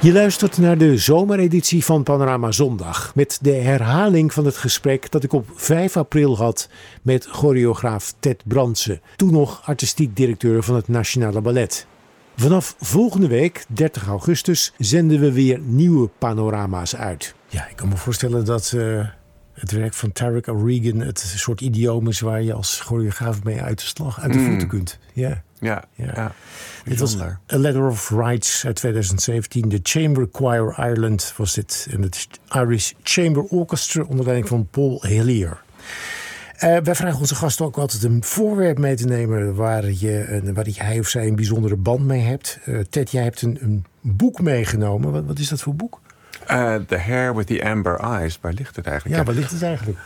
Je luistert naar de zomereditie van Panorama Zondag. Met de herhaling van het gesprek dat ik op 5 april had met choreograaf Ted Brandsen. Toen nog artistiek directeur van het Nationale Ballet. Vanaf volgende week, 30 augustus, zenden we weer nieuwe panorama's uit. Ja, ik kan me voorstellen dat het werk van Tarek O'Regan het soort idioom is waar je als choreograaf mee uit de voeten kunt. Ja. Dit was A Letter of Rights uit 2017. De Chamber Choir Ireland was dit. En het Irish Chamber Orchestra onder leiding van Paul Hillier. Wij vragen onze gasten ook altijd een voorwerp mee te nemen waar hij of zij een bijzondere band mee hebt. Ted, jij hebt een boek meegenomen. Wat is dat voor boek? The Hair with the Amber Eyes. Waar ligt het eigenlijk? Ja, waar ligt het eigenlijk?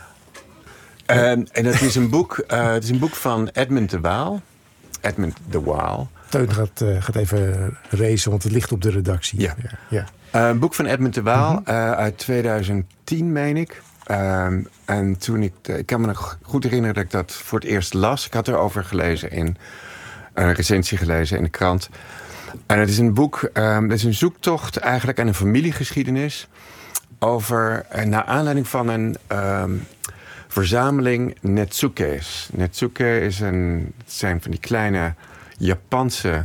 En dat is een boek. Het is een boek van Edmund de Waal. Edmund de Waal. Teun gaat even racen, want het ligt op de redactie. Ja. Een boek van Edmund de Waal uit 2010, meen ik. En toen ik kan me nog goed herinneren dat ik dat voor het eerst las. Ik had erover gelezen een recensie gelezen in de krant. En het is een boek, het is een zoektocht eigenlijk aan een familiegeschiedenis. Over, naar aanleiding van een verzameling Netsuke's. Netsuke zijn van die kleine Japanse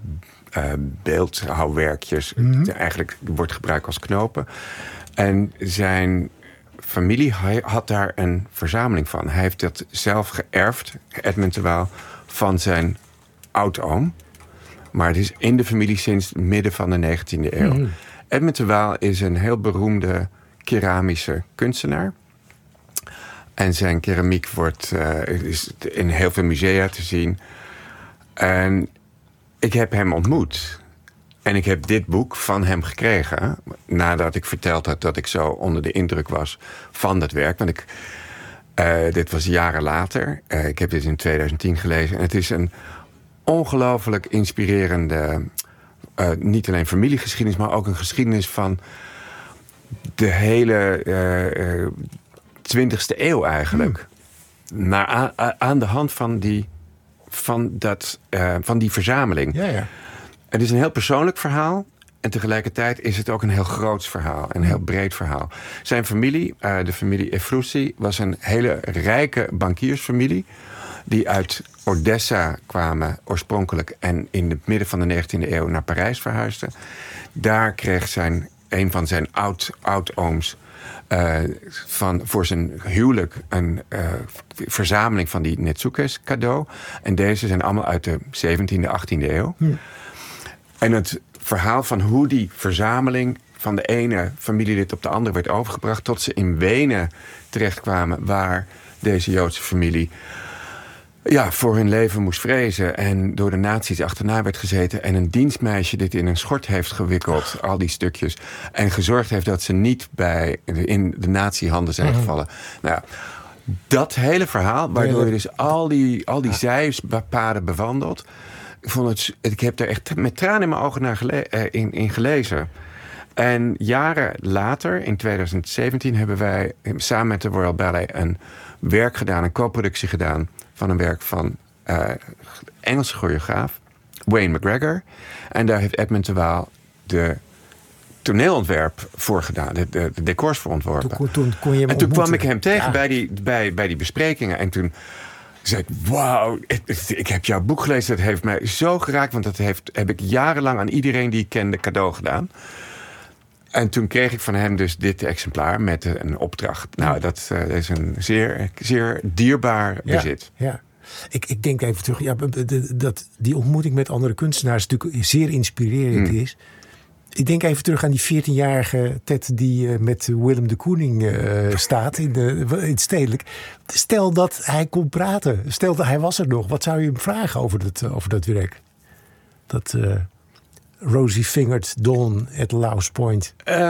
beeldhouwwerkjes. Eigenlijk wordt gebruikt als knopen. En zijn familie had daar een verzameling van. Hij heeft dat zelf geërfd, Edmund de Waal, van zijn oudoom. Maar het is in de familie sinds het midden van de 19e eeuw. Edmund de Waal is een heel beroemde keramische kunstenaar. En zijn keramiek is in heel veel musea te zien. En ik heb hem ontmoet. En ik heb dit boek van hem gekregen. Nadat ik verteld had dat ik zo onder de indruk was van dat werk. Want dit was jaren later. Ik heb dit in 2010 gelezen. En het is een ongelooflijk inspirerende, niet alleen familiegeschiedenis, maar ook een geschiedenis van de hele 20e eeuw eigenlijk. Aan de hand van die verzameling. Ja. Het is een heel persoonlijk verhaal. En tegelijkertijd is het ook een heel groot verhaal. Een heel breed verhaal. Zijn familie, de familie Efrussi, was een hele rijke bankiersfamilie. Die uit Odessa kwamen oorspronkelijk. En in het midden van de 19e eeuw naar Parijs verhuisden. Daar kreeg een van zijn oud-ooms voor zijn huwelijk een verzameling van die Netsuke's cadeau. En deze zijn allemaal uit de 17e, 18e eeuw. En het verhaal van hoe die verzameling van de ene familielid op de andere werd overgebracht, tot ze in Wenen terechtkwamen, waar deze Joodse familie voor hun leven moest vrezen en door de nazi's achterna werd gezeten en een dienstmeisje dit in een schort heeft gewikkeld, al die stukjes, en gezorgd heeft dat ze niet in de nazi-handen zijn gevallen. Nou ja, dat hele verhaal, waardoor je dus al die zijpaden bewandelt. Ik heb er echt met tranen in mijn ogen naar in gelezen. En jaren later, in 2017, hebben wij samen met de Royal Ballet een co-productie gedaan van een werk van Engelse choreograaf Wayne McGregor. En daar heeft Edmund de Waal de toneelontwerp voor gedaan, de decors voor ontworpen. Toen kwam ik hem tegen bij die besprekingen. En toen zei ik, wauw, ik heb jouw boek gelezen. Dat heeft mij zo geraakt, want dat heb ik jarenlang aan iedereen die ik kende cadeau gedaan. En toen kreeg ik van hem dus dit exemplaar met een opdracht. Nou, dat is een zeer, zeer dierbaar bezit. Ja. Ik denk even terug. Ja, dat die ontmoeting met andere kunstenaars natuurlijk zeer inspirerend is. Ik denk even terug aan die 14-jarige Ted die met Willem de Kooning staat in het Stedelijk. Stel dat hij kon praten. Stel dat hij was er nog. Wat zou je hem vragen over dat werk? Dat Rosy-fingered Dawn at Laos Point.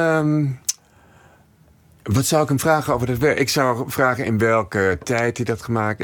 Wat zou ik hem vragen over dat werk? Ik zou vragen in welke tijd hij dat gemaakt.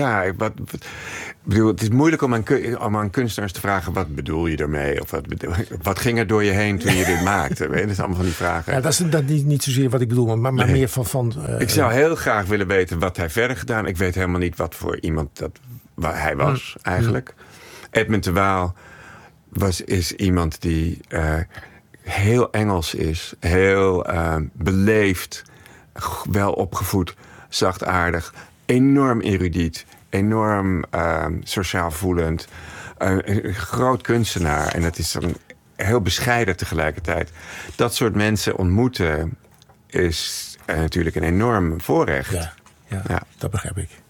Het is moeilijk om aan kunstenaars te vragen, wat bedoel je ermee? Of wat ging er door je heen toen je dit maakte? Dat is allemaal van die vragen. Ja, dat is niet zozeer wat ik bedoel, maar meer van ik zou heel graag willen weten wat hij verder gedaan. Ik weet helemaal niet wat voor iemand hij was eigenlijk. Edmund de Waal is iemand die heel Engels is. Heel beleefd, wel opgevoed, zachtaardig. Enorm erudiet, enorm sociaal voelend. Een groot kunstenaar. En dat is dan heel bescheiden tegelijkertijd. Dat soort mensen ontmoeten is natuurlijk een enorm voorrecht. Ja, dat begrijp ik.